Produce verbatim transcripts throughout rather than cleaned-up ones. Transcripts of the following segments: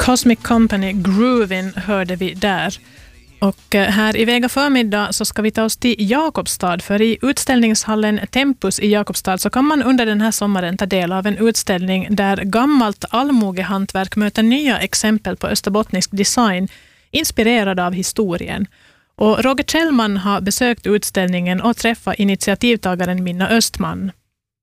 Cosmic Company Groovin hörde vi där. Och här i Vega förmiddag så ska vi ta oss till Jakobstad, för i utställningshallen Tempus i Jakobstad så kan man under den här sommaren ta del av en utställning där gammalt allmogehantverk möter nya exempel på österbottnisk design inspirerad av historien. Och Roger Kjellman har besökt utställningen och träffat initiativtagaren Minna Östman.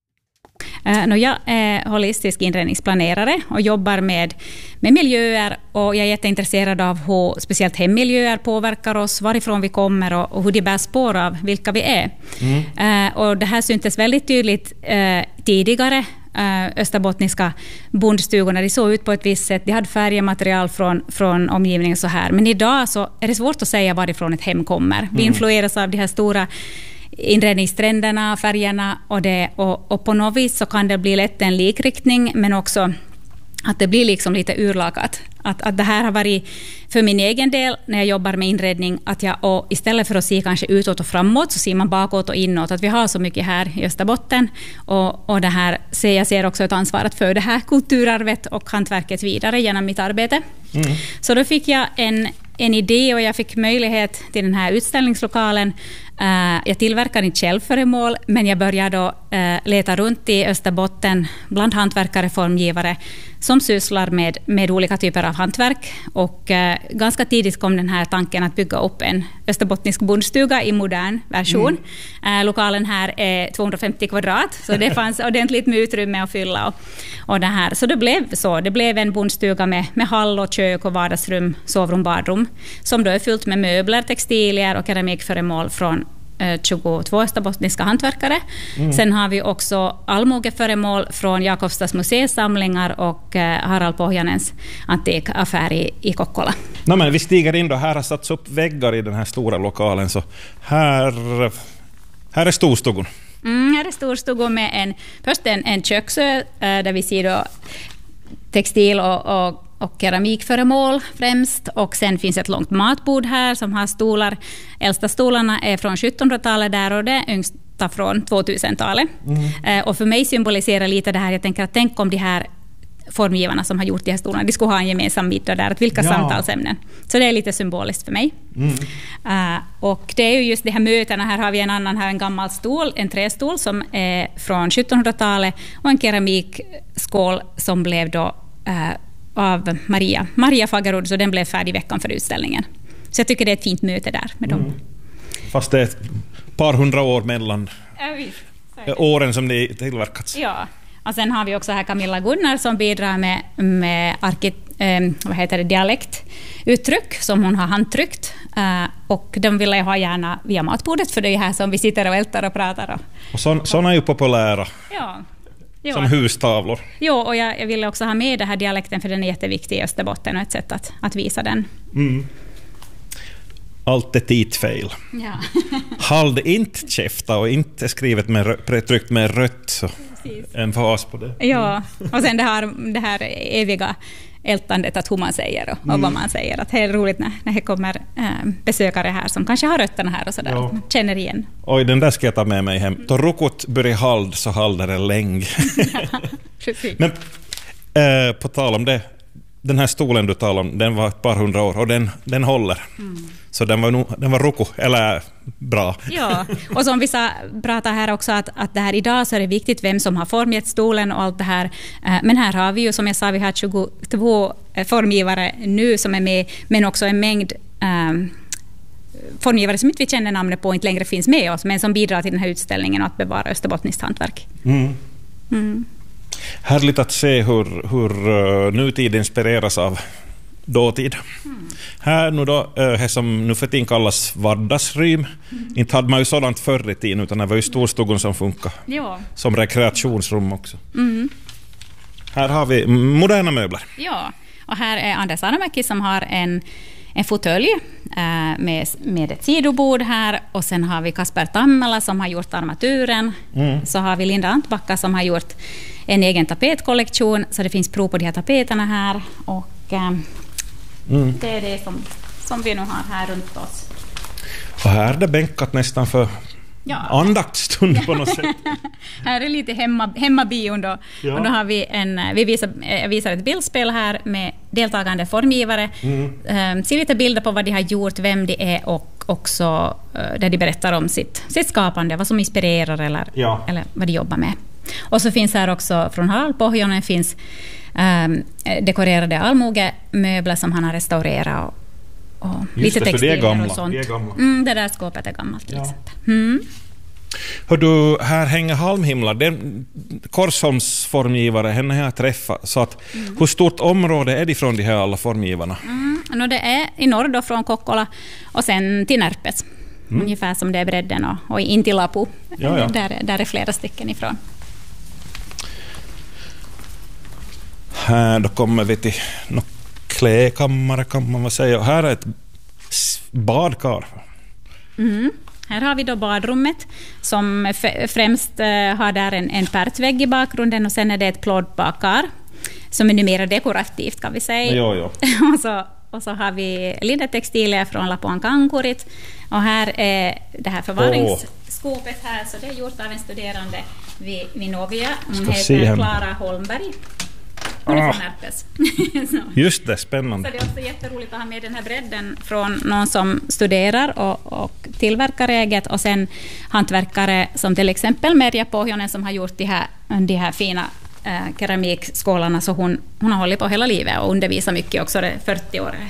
Uh, no, jag är holistisk inredningsplanerare och jobbar med, med miljöer, och jag är jätteintresserad av hur speciellt hemmiljöer påverkar oss, varifrån vi kommer och, och hur de bär spår av vilka vi är. Mm. Uh, och det här syntes väldigt tydligt uh, tidigare. Uh, österbottniska bondstugorna, de såg ut på ett visst sätt, de hade färgmaterial från, från omgivningen så här, men idag så är det svårt att säga varifrån ett hem kommer. Mm. Vi influeras av de här stora inredningstrenderna, färgerna och det, och, och på något vis så kan det bli lätt en likriktning, men också att det blir liksom lite urlakat. Att, att det här har varit för min egen del när jag jobbar med inredning, att jag och istället för att se kanske utåt och framåt så ser man bakåt och inåt, att vi har så mycket här i Österbotten, och, och det här ser jag ser också ett ansvar att för det här kulturarvet och hantverket vidare genom mitt arbete. Mm. Så då fick jag en, en idé och jag fick möjlighet till den här utställningslokalen. Uh, jag tillverkar inte självföremål, men jag började då uh, leta runt i Österbotten bland hantverkare, formgivare som sysslar med, med olika typer av hantverk, och uh, ganska tidigt kom den här tanken att bygga upp en österbottnisk bondstuga i modern version. Mm. Uh, lokalen här är tvåhundrafemtio kvadrat, så det fanns ordentligt med utrymme att fylla, och, och det här. Så det blev så, det blev en bondstuga med, med hall och kök och vardagsrum, sovrum, badrum, som då är fyllt med möbler, textilier och keramikföremål från tjugotvå österbottniska hantverkare. Mm. Sen har vi också allmogeföremål från Jakobstads museisamlingar och eh, Harald Pohjanens antikaffär i, i Kokkola. No, men vi stiger in då. Här har satts upp väggar i den här stora lokalen. Så här, här är storstugan. Mm, här är storstugan med en, först en, en köksö eh, där vi ser då textil och, och och keramikföremål främst, och sen finns ett långt matbord här som har stolar. Äldsta stolarna är från sjuttonhundratalet där, och det yngsta från tvåtusentalet. Mm. Och för mig symboliserar lite det här, jag tänker att tänk om de här formgivarna som har gjort de här stolarna, de skulle ha en gemensam middag där, att vilka ja. samtalsämnen. Så det är lite symboliskt för mig. Mm. Uh, och det är ju just de här mötena, här har vi en annan, här en gammal stol, en trästol som är från sjuttonhundratalet, och en keramikskål som blev då uh, av Maria, Maria Fagerud, så den blev färdig veckan för utställningen. Så jag tycker det är ett fint möte där med dem. Mm. Fast det är ett par hundra år mellan ja, visst, åren som det tillverkats. Ja, och sen har vi också här Camilla Gunnar som bidrar med, med arki, eh, vad heter det, dialektuttryck som hon har handtryckt. Uh, och de vill jag ha gärna via matbordet, för det är här som vi sitter och ältar och pratar. Och, och så, sådana är ju populära. Ja. Jo. Som hustavlor. Jo, och jag, jag vill också ha med den här dialekten, för den är jätteviktig i Österbotten och ett sätt att, att visa den. Mm. Allt är tidfel. Ja. Hald inte käfta och inte skrivet med rö- tryckt med rött, så precis. En fas på det. Ja, och sen det här, det här eviga ältandet, att hur man säger och, och mm. vad man säger. Att det är roligt när, när det kommer äh, besökare här som kanske har rötterna här och sådär, ja. Känner igen. Oj, den där ska jag ta med mig hem. Då rukot börjar hald så halder det länge. Ja, men äh, på tal om det, den här stolen du talar om, den var ett par hundra år och den, den håller. Mm. Så den var, no, den var ruko, eller bra. Ja, och som vi sa, pratar här också att, att det här idag så är det viktigt vem som har formgett stolen och allt det här. Men här har vi ju, som jag sa, vi har tjugotvå formgivare nu som är med, men också en mängd um, formgivare som inte vi känner namnet på, inte längre finns med oss, men som bidrar till den här utställningen och att bevara österbottniskt hantverk. Mm. Mm. Härligt att se hur, hur uh, nutid inspireras av dåtid. Mm. Här nu då, det som nu för tiden kallas vardagsrym. Mm. Inte hade man ju sådant förr i tiden, utan det var ju storstugan som funkar. Ja. Som rekreationsrum också. Mm. Här har vi moderna möbler. Ja, och här är Anders Arnemäki som har en, en fåtölj äh, med, med ett sidobord här. Och sen har vi Kasper Tammela som har gjort armaturen. Mm. Så har vi Linda Antbacka som har gjort en egen tapetkollektion. Så det finns prov på de här tapeterna här. Och äh, mm. det är det som, som vi nu har här runt oss. Och här är det bänkat nästan för Ja. andaktsstund på något sätt. Här är lite hemma, hemmabion då. Ja. Och då har vi en, vi visar, visar ett bildspel här med deltagande formgivare. Mm. Se lite bilder på vad de har gjort, vem de är och också där de berättar om sitt, sitt skapande, vad som inspirerar eller, ja. eller vad de jobbar med. Och så finns här också från Harald Pohjonen finns um, dekorerade allmogemöbler som han har restaurerat och, och lite det, textiler gamla, och sånt. Det, är gamla. Mm, det där skåpet är gammalt till ja. exempel. Mm. Hör du, här hänger halmhimlar. Den Korsholms formgivare, henne har jag träffat. Så att, mm. hur stort område är det från de här alla formgivarna? Mm, no, det är i norr då från Kokkola och sen till Närpes. Mm. Ungefär som det är bredden och, och in till Lapu. Ja, ja. Där, där är flera stycken ifrån. Här då kommer vi till no, kläkammare kan man väl säga. Här är ett badkar. Mm. Här har vi då badrummet som f- främst uh, har där en, en pärtvägg i bakgrunden och sen är det ett plåtbadkar som är numera dekorativt kan vi säga. Jo, jo. och, så, och så har vi linnetextilier från Lapuan Kankurit och här är det här förvaringsskåpet här så det är gjort av en studerande vid, vid Novia. Hon heter Klara Holmberg. Hon är från Närpes. Just det, spännande. Så det är också jätteroligt att ha med den här bredden från någon som studerar och, och tillverkar eget och sen hantverkare som till exempel Merja Pohjonen som har gjort de här, de här fina äh, keramikskålarna så hon, hon har hållit på hela livet och undervisar mycket också, det är fyrtio år.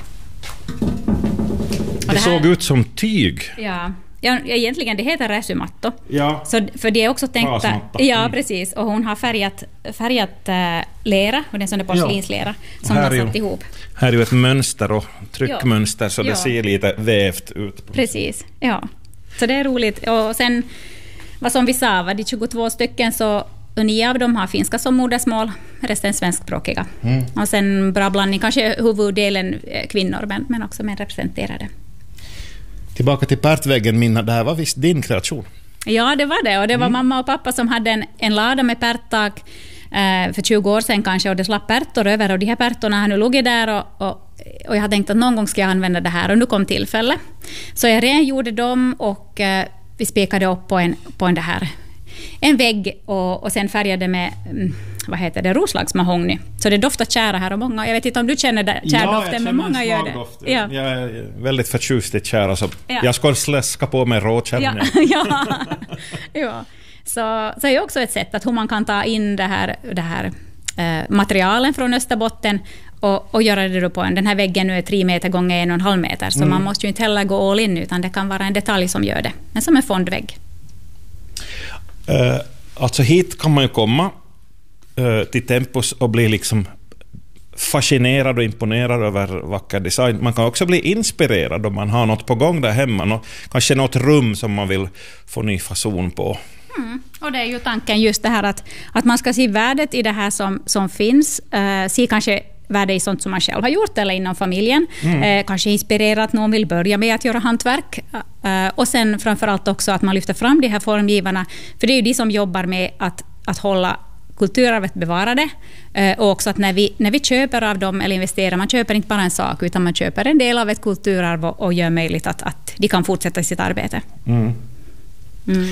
Det, det såg ut som tyg. Ja. Ja, egentligen det heter räsumatto. Ja. Så för det är också tänkt att, ja precis och hon har färgat färgat äh, lera och den som är porslinslera ja. som har satt ihop. Här är ju ett mönster och tryckmönster ja. så det ja. ser lite vävt ut. Precis. Ja. Så det är roligt och sen vad som vi sa var de tjugotvå stycken så nio av dem har finska som modersmål, resten svenskspråkiga. Mm. Och sen bra blandning, kanske huvuddelen kvinnor men men också män representerade. Tillbaka till pärtväggen, Minna, det här var visst din kreation. Ja, det var det. Och det var mm. mamma och pappa som hade en, en lada med pärttak eh, för tjugo år sedan kanske, och det slapp pärtor över. Och de här pärtorna har nu lugit där och, och, och jag har tänkt att någon gång ska jag använda det här och nu kom tillfälle. Så jag rengjorde dem och eh, vi spikade upp på en, på en, det här, en vägg och, och sen färgade med vad heter det, roslagsmahogny. Så det doftar kära här och många. Jag vet inte om du känner kärdoften, ja, men många gör det. Ja. Jag är väldigt förtjust i kära så ja. jag ska släska på med råkärnen. Ja. ja. ja. Så, så är det också ett sätt att hur man kan ta in det här, det här eh, materialen från Österbotten och, och göra det då på en. Den här väggen nu är tre meter gånger en och en halv meter så mm. man måste ju inte heller gå all in utan det kan vara en detalj som gör det. Men som en fondvägg. Uh, alltså hit kan man ju komma uh, till Tempus och bli liksom fascinerad och imponerad över vacker design. Man kan också bli inspirerad om man har något på gång där hemma. Något, kanske något rum som man vill få ny fason på. Mm. Och det är ju tanken just det här att, att man ska se värdet i det här som, som finns. Uh, se kanske värde i sånt som man själv har gjort eller inom familjen. Mm. Eh, kanske inspirera att någon vill börja med att göra hantverk. Eh, och sen framförallt också att man lyfter fram de här formgivarna. För det är ju de som jobbar med att, att hålla kulturarvet bevarade. Eh, och också att när vi, när vi köper av dem eller investerar, man köper inte bara en sak utan man köper en del av ett kulturarv och, och gör möjligt att, att de kan fortsätta sitt arbete. Mm. Mm.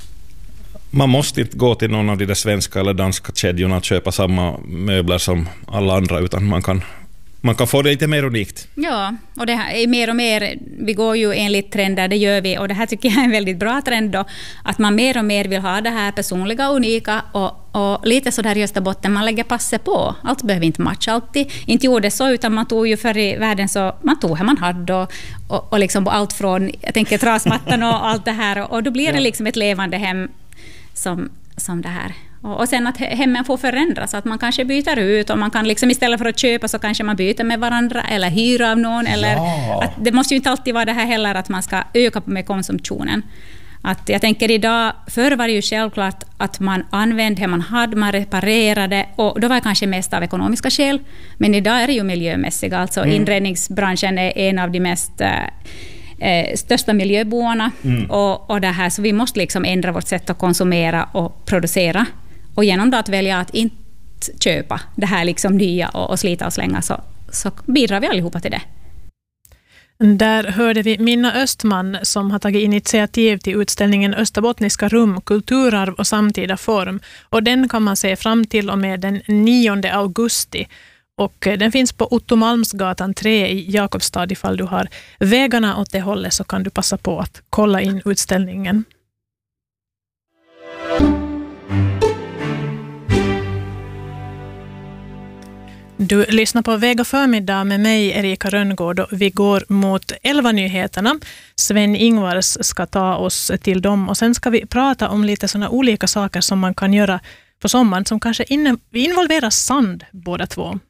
Man måste inte gå till någon av de där svenska eller danska kedjorna att köpa samma möbler som alla andra, utan man kan, man kan få det lite mer unikt. Ja, och det här är mer och mer, vi går ju enligt trender, det gör vi, och det här tycker jag är en väldigt bra trend då, att man mer och mer vill ha det här personliga, unika och, och lite så där i Österbotten, man lägger passet på. Allt behöver inte matcha alltid. Inte gjorde det så, utan man tog ju förr i världen så man tog här man hade och, och, och liksom allt från, jag tänker trasmattan och allt det här, och, och då blir det liksom ett levande hem Som, som det här. Och, och sen att hemmen får förändras, att man kanske byter ut och man kan liksom istället för att köpa så kanske man byter med varandra eller hyra av någon. Eller ja. att det måste ju inte alltid vara det här heller att man ska öka med konsumtionen. Att jag tänker idag, förr var det ju självklart att man använde det man hade, man reparerade och då var det kanske mest av ekonomiska skäl. Men idag är det ju miljömässiga, alltså mm. inredningsbranschen är en av de mest Eh, största miljöboarna mm. och, och det här, så vi måste liksom ändra vårt sätt att konsumera och producera, och genom att välja att inte köpa det här liksom nya och, och slita och slänga så, så bidrar vi allihopa till det. Där hörde vi Minna Östman som har tagit initiativ till utställningen Österbottniska rum, kulturarv och samtida form. Och den kan man se fram till och med den nionde augusti. Och den finns på Otto Malmsgatan tre i Jakobstad. Ifall du har vägarna åt det hållet så kan du passa på att kolla in utställningen. Du lyssnar på Vega förmiddag med mig, Erika Rönngård, och vi går mot elva nyheterna. Sven Ingvars ska ta oss till dem och sen ska vi prata om lite sådana olika saker som man kan göra på sommaren som kanske involverar sand båda två.